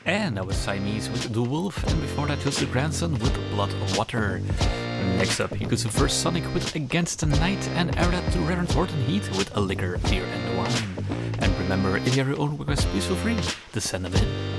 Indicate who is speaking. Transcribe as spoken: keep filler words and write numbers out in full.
Speaker 1: And that was Siamese with The Wolf, and before that was The Grandson with Blood Water. Next up, you could subvert Sonic with Against the Night, and air that to Reverend Horton Heat with A Liquor, Beer and Wine. And remember, if you have your own requests, please feel free to send them in.